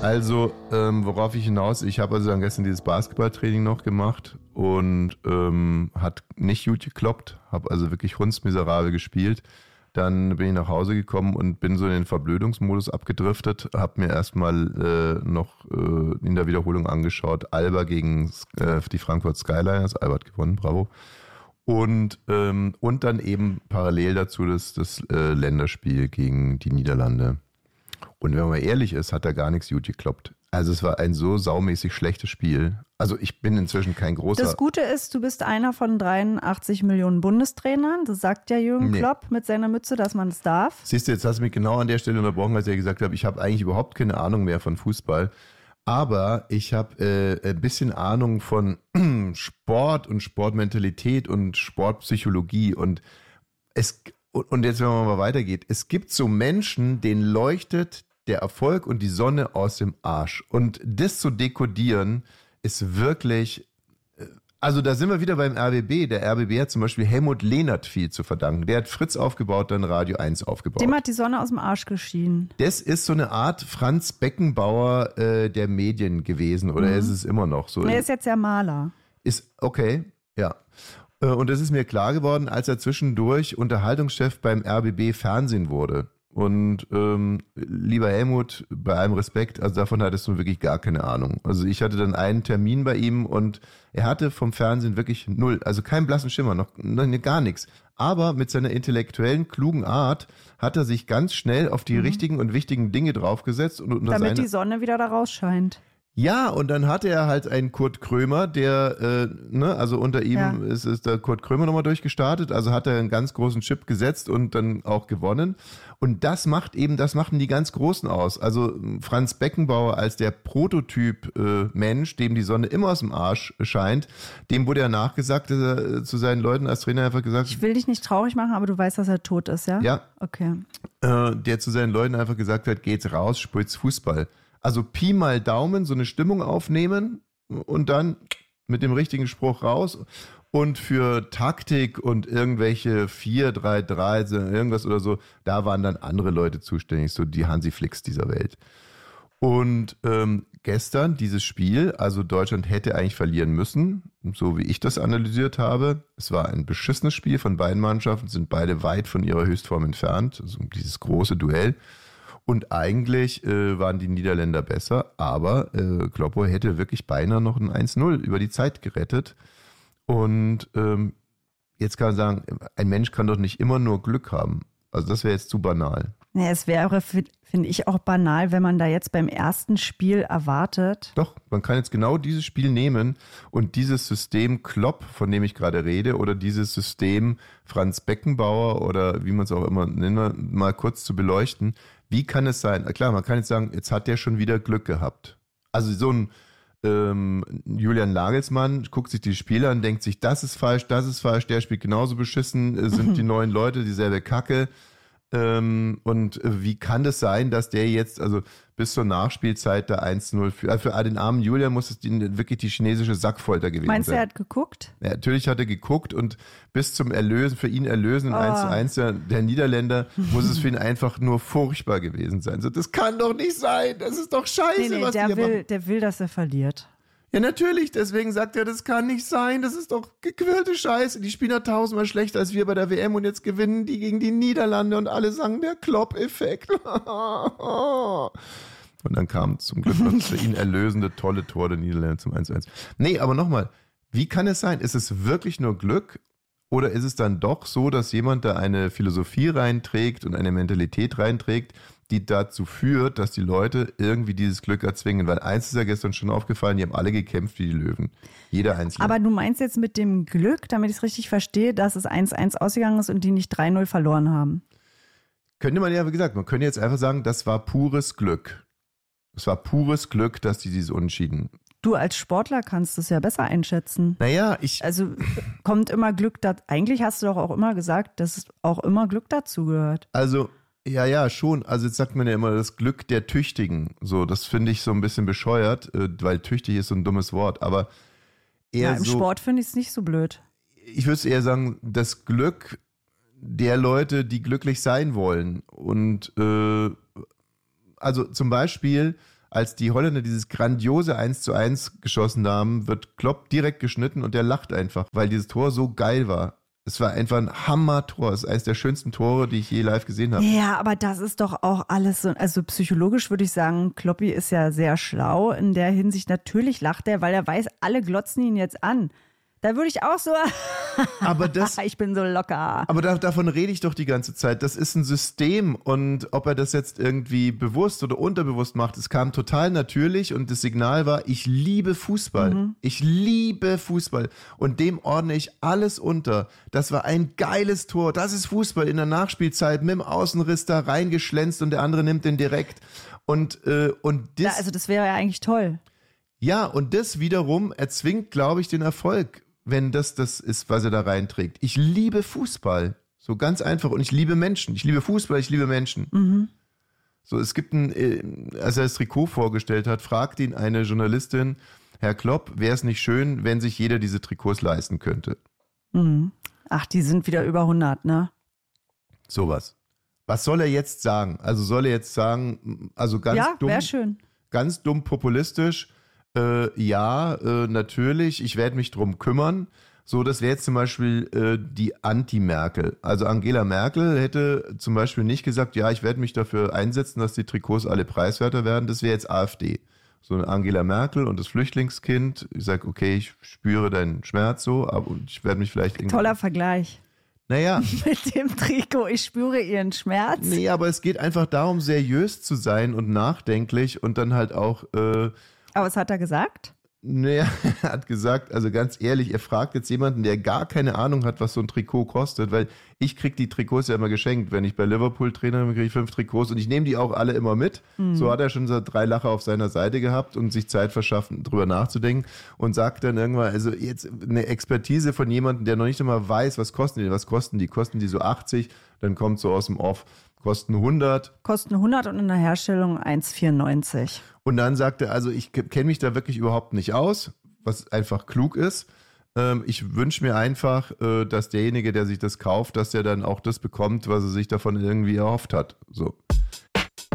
Also, worauf ich hinaus, ich habe also dann gestern dieses Basketballtraining noch gemacht und hat nicht gut gekloppt, habe also wirklich hundsmiserabel gespielt. Dann bin ich nach Hause gekommen und bin so in den Verblödungsmodus abgedriftet, habe mir erstmal noch in der Wiederholung angeschaut, Alba gegen die Frankfurt Skyliners, Alba hat gewonnen, bravo. Und dann eben parallel dazu das Länderspiel gegen die Niederlande. Und wenn man mal ehrlich ist, hat da gar nichts gut gekloppt. Also es war ein so saumäßig schlechtes Spiel. Also ich bin inzwischen kein großer... Das Gute ist, du bist einer von 83 Millionen Bundestrainern. Das sagt ja Jürgen Klopp mit seiner Mütze, dass man es darf. Siehst du, jetzt hast du mich genau an der Stelle unterbrochen, als ich gesagt habe, ich habe eigentlich überhaupt keine Ahnung mehr von Fußball. Aber ich habe ein bisschen Ahnung von Sport und Sportmentalität und Sportpsychologie. Und jetzt, wenn man mal weitergeht, es gibt so Menschen, denen leuchtet der Erfolg und die Sonne aus dem Arsch. Und das zu dekodieren ist wirklich, also da sind wir wieder beim RBB. Der RBB hat zum Beispiel Helmut Lehnert viel zu verdanken. Der hat Fritz aufgebaut, dann Radio 1 aufgebaut. Dem hat die Sonne aus dem Arsch geschienen. Das ist so eine Art Franz Beckenbauer der Medien gewesen, oder ist es immer noch so? Er ist jetzt ja Maler. Ist, okay, ja. Und das ist mir klar geworden, als er zwischendurch Unterhaltungschef beim RBB Fernsehen wurde. Und lieber Helmut, bei allem Respekt, also davon hattest du wirklich gar keine Ahnung. Also ich hatte dann einen Termin bei ihm und er hatte vom Fernsehen wirklich null, also keinen blassen Schimmer, noch gar nichts. Aber mit seiner intellektuellen, klugen Art hat er sich ganz schnell auf die richtigen und wichtigen Dinge draufgesetzt. Und damit die Sonne wieder da rausscheint. Ja, und dann hatte er halt einen Kurt Krömer, der, also unter ihm ist der Kurt Krömer nochmal durchgestartet, also hat er einen ganz großen Chip gesetzt und dann auch gewonnen. Und das machen die ganz Großen aus. Also Franz Beckenbauer als der Prototyp Mensch, dem die Sonne immer aus dem Arsch scheint, dem wurde ja nachgesagt, dass er zu seinen Leuten als Trainer einfach gesagt hat, ich will dich nicht traurig machen, aber du weißt, dass er tot ist, ja? Ja. Okay. Der zu seinen Leuten einfach gesagt hat, geht's raus, spielt's Fußball. Also Pi mal Daumen, so eine Stimmung aufnehmen und dann mit dem richtigen Spruch raus. Und für Taktik und irgendwelche 4-3-3, irgendwas oder so, da waren dann andere Leute zuständig, so die Hansi Flicks dieser Welt. Und gestern dieses Spiel, also Deutschland hätte eigentlich verlieren müssen, so wie ich das analysiert habe. Es war ein beschissenes Spiel von beiden Mannschaften, sind beide weit von ihrer Höchstform entfernt, also dieses große Duell. Und eigentlich waren die Niederländer besser, aber Kloppo hätte wirklich beinahe noch ein 1-0 über die Zeit gerettet. Und jetzt kann man sagen, ein Mensch kann doch nicht immer nur Glück haben. Also das wäre jetzt zu banal. Ja, es wäre, finde ich, auch banal, wenn man da jetzt beim ersten Spiel erwartet. Doch, man kann jetzt genau dieses Spiel nehmen und dieses System Klopp, von dem ich gerade rede, oder dieses System Franz Beckenbauer oder wie man es auch immer nennt, mal kurz zu beleuchten. Wie kann es sein? Klar, man kann jetzt sagen, jetzt hat der schon wieder Glück gehabt. Also so ein Julian Nagelsmann guckt sich die Spiele an, denkt sich, das ist falsch, der spielt genauso beschissen, sind die neuen Leute dieselbe Kacke. Und wie kann das sein, dass der jetzt, also bis zur Nachspielzeit der 1-0 für den armen Julian muss es wirklich die chinesische Sackfolter gewesen sein. Meinst du, er hat geguckt? Ja, natürlich hat er geguckt und bis zum für ihn erlösen 1-1 der Niederländer muss es für ihn einfach nur furchtbar gewesen sein. So, das kann doch nicht sein, das ist doch scheiße, was die hier machen. Der will, dass er verliert. Ja, natürlich, deswegen sagt er, das kann nicht sein, das ist doch gequirlte Scheiße. Die spielen ja tausendmal schlechter als wir bei der WM und jetzt gewinnen die gegen die Niederlande und alle sagen, der Klopp-Effekt. Und dann kam zum Glück noch für ihn erlösende, tolle Tor der Niederlande zum 1-1. Nee, aber nochmal, wie kann es sein? Ist es wirklich nur Glück oder ist es dann doch so, dass jemand da eine Philosophie reinträgt und eine Mentalität reinträgt, die dazu führt, dass die Leute irgendwie dieses Glück erzwingen? Weil eins ist ja gestern schon aufgefallen, die haben alle gekämpft wie die Löwen. Jeder Einzelne. Aber du meinst jetzt mit dem Glück, damit ich es richtig verstehe, dass es 1-1 ausgegangen ist und die nicht 3-0 verloren haben? Könnte man ja, wie gesagt, man könnte jetzt einfach sagen, das war pures Glück. Es war pures Glück, dass die dieses Unentschieden. Du als Sportler kannst es ja besser einschätzen. Naja, Also kommt immer Glück dazu. Eigentlich hast du doch auch immer gesagt, dass auch immer Glück dazu gehört. Also, ja, schon. Also jetzt sagt man ja immer das Glück der Tüchtigen. So, das finde ich so ein bisschen bescheuert, weil tüchtig ist so ein dummes Wort. Aber eher im Sport finde ich es nicht so blöd. Ich würde eher sagen, das Glück der Leute, die glücklich sein wollen. Und also zum Beispiel als die Holländer dieses grandiose 1:1 geschossen haben, wird Klopp direkt geschnitten und der lacht einfach, weil dieses Tor so geil war. Es war einfach ein Hammer-Tor. Es ist eines der schönsten Tore, die ich je live gesehen habe. Ja, aber das ist doch auch alles so, also psychologisch würde ich sagen, Kloppi ist ja sehr schlau in der Hinsicht. Natürlich lacht er, weil er weiß, alle glotzen ihn jetzt an. Da würde ich auch so, Aber ich bin so locker. Aber davon rede ich doch die ganze Zeit. Das ist ein System und ob er das jetzt irgendwie bewusst oder unterbewusst macht, es kam total natürlich und das Signal war, ich liebe Fußball. Ich liebe Fußball und dem ordne ich alles unter. Das war ein geiles Tor. Das ist Fußball in der Nachspielzeit mit dem Außenriss da reingeschlänzt und der andere nimmt den direkt. Und das, Also das wäre ja eigentlich toll. ja, und das wiederum erzwingt, glaube ich, den Erfolg, wenn das ist, was er da reinträgt. Ich liebe Fußball. So ganz einfach. Und ich liebe Menschen. Ich liebe Fußball, ich liebe Menschen. So, es gibt als er das Trikot vorgestellt hat, fragt ihn eine Journalistin, Herr Klopp, wäre es nicht schön, wenn sich jeder diese Trikots leisten könnte? Ach, die sind wieder über 100, ne? Sowas. Was soll er jetzt sagen? Also soll er jetzt sagen, also ganz dumm. Ja, wäre schön. Ganz dumm populistisch, natürlich, ich werde mich drum kümmern. So, das wäre jetzt zum Beispiel die Anti-Merkel. Also Angela Merkel hätte zum Beispiel nicht gesagt, ja, ich werde mich dafür einsetzen, dass die Trikots alle preiswerter werden. Das wäre jetzt AfD. So eine Angela Merkel und das Flüchtlingskind. Ich sage, okay, ich spüre deinen Schmerz so, aber ich werde mich vielleicht irgendwie... Toller Vergleich. Naja. Mit dem Trikot, ich spüre ihren Schmerz. Nee, aber es geht einfach darum, seriös zu sein und nachdenklich und dann halt auch... Aber was hat er gesagt? Naja, er hat gesagt, also ganz ehrlich, er fragt jetzt jemanden, der gar keine Ahnung hat, was so ein Trikot kostet, weil ich kriege die Trikots ja immer geschenkt. Wenn ich bei Liverpool Trainer bin, kriege ich 5 Trikots und ich nehme die auch alle immer mit. So hat er schon so 3 Lacher auf seiner Seite gehabt und sich Zeit verschafft, drüber nachzudenken und sagt dann irgendwann, also jetzt eine Expertise von jemandem, der noch nicht einmal weiß, was kosten die? Was kosten die? Kosten die so 80? Dann kommt so aus dem Off, kosten 100. Kosten 100 und in der Herstellung 1,94. Und dann sagt er, also ich kenne mich da wirklich überhaupt nicht aus, was einfach klug ist. Ich wünsche mir einfach, dass derjenige, der sich das kauft, dass der dann auch das bekommt, was er sich davon irgendwie erhofft hat. So.